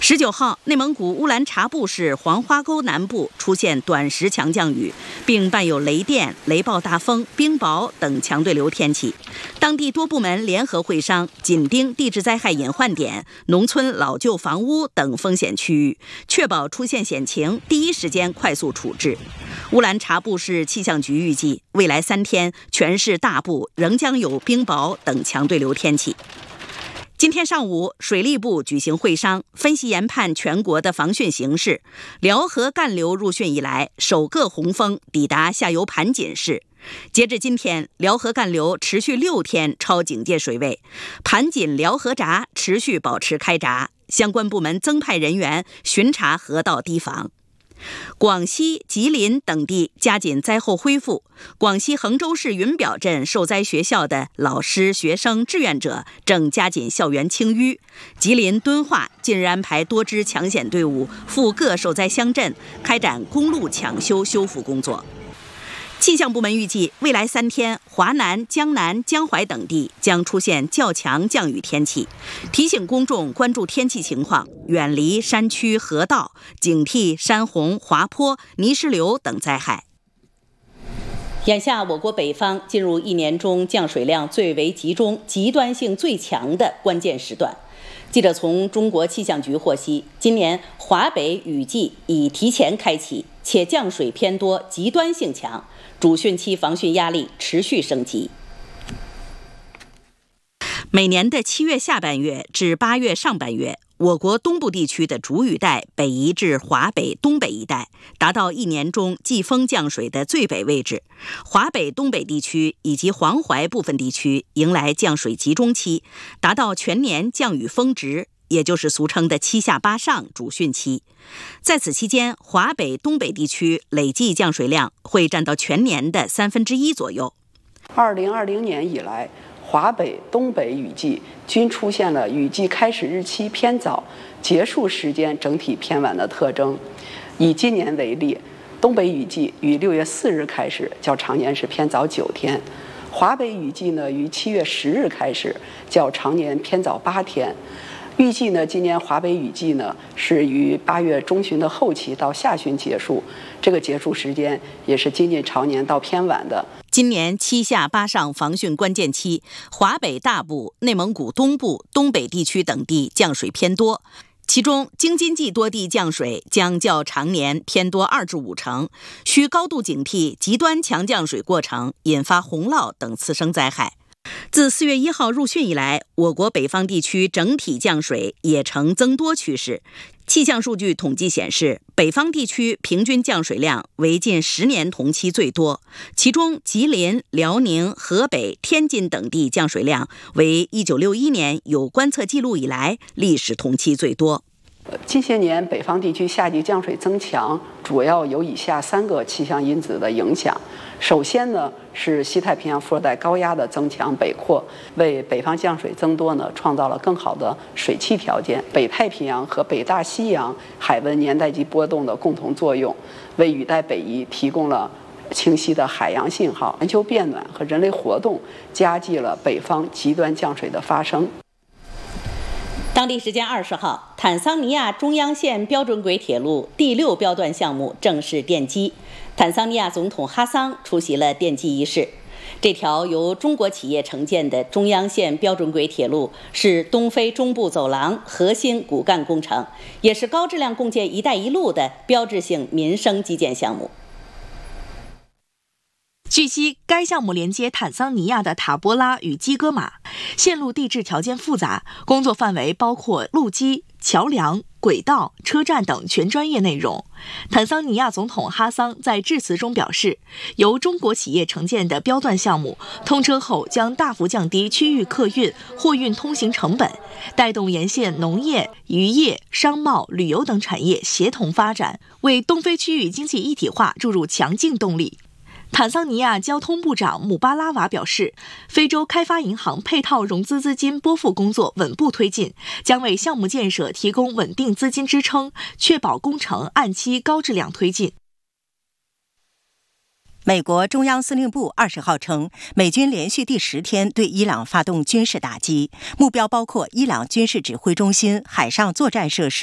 19号，内蒙古乌兰察布市黄花沟南部出现短时强降雨，并伴有雷电、雷暴大风、冰雹等强对流天气。当地多部门联合会商，紧盯地质灾害隐患点、农村老旧房屋等风险区域，确保出现险情第一时间快速处置。乌兰察布市气象局预计，未来3天全市大部仍将有冰雹等强对流天气。今天上午，水利部举行会商，分析研判全国的防汛形势。辽河干流入汛以来，首个洪峰抵达下游盘锦市。截至今天，辽河干流持续6天超警戒水位，盘锦辽河闸持续保持开闸，相关部门增派人员巡查河道堤防。广西、吉林等地加紧灾后恢复。广西衡州市云表镇受灾学校的老师、学生、志愿者正加紧校园清淤。吉林敦化近日安排多支抢险队伍赴各受灾乡镇，开展公路抢修修复工作。气象部门预计，未来3天，华南、江南、江淮等地将出现较强降雨天气，提醒公众关注天气情况，远离山区河道，警惕山洪、滑坡、泥石流等灾害。眼下，我国北方进入1年中降水量最为集中、极端性最强的关键时段。记者从中国气象局获悉，今年华北雨季已提前开启，且降水偏多，极端性强，主汛期防汛压力持续升级。每年的7月下半月至8月上半月，我国东部地区的主雨带北移至华北、东北一带，达到1年中季风降水的最北位置。华北、东北地区以及黄淮部分地区迎来降水集中期，达到全年降雨峰值，也就是俗称的7下8上主汛期。在此期间，华北、东北地区累计降水量会占到全年的1/3左右。 2020年以来，华北、东北雨季均出现了雨季开始日期偏早、结束时间整体偏晚的特征。以今年为例，东北雨季于6月4日开始，较常年是偏早9天；华北雨季呢，于7月10日开始，较常年偏早8天。预计呢，今年华北雨季呢是于8月中旬的后期到下旬结束，这个结束时间也是接近常年到偏晚的。 今年7下8上防汛关键期，华北大部、内蒙古东部、东北地区等地降水偏多，其中京津冀多地降水将较常年偏多2至5成，需高度警惕极端强降水过程引发洪涝等次生灾害。自4月1号入汛以来，我国北方地区整体降水也呈增多趋势。气象数据统计显示，北方地区平均降水量为近10年同期最多，其中吉林、辽宁、河北、天津等地降水量为1961年有观测记录以来历史同期最多。 近些年北方地区夏季降水增强，主要有以下3个气象因子的影响。首先呢，是西太平洋副热带高压的增强北扩，为北方降水增多呢创造了更好的水汽条件。北太平洋和北大西洋海温年代级波动的共同作用，为雨带北移提供了清晰的海洋信号。全球变暖和人类活动加剧了北方极端降水的发生。 当地时间20号，坦桑尼亚中央线标准轨铁路第6标段项目正式奠基，坦桑尼亚总统哈桑出席了奠基仪式。这条由中国企业承建的中央线标准轨铁路是东非中部走廊核心骨干工程，也是高质量共建“一带一路”的标志性民生基建项目。 据悉，该项目连接坦桑尼亚的塔波拉与基戈马，线路地质条件复杂，工作范围包括路基、桥梁、轨道、车站等全专业内容。坦桑尼亚总统哈桑在致辞中表示，由中国企业承建的标段项目通车后将大幅降低区域客运、货运通行成本，带动沿线农业、渔业、商贸、旅游等产业协同发展，为东非区域经济一体化注入强劲动力。坦桑尼亚交通部长姆巴拉瓦表示，非洲开发银行配套融资资金拨付工作稳步推进，将为项目建设提供稳定资金支撑，确保工程按期高质量推进。 美国中央司令部20号称，美军连续第10天对伊朗发动军事打击，目标包括伊朗军事指挥中心、海上作战设施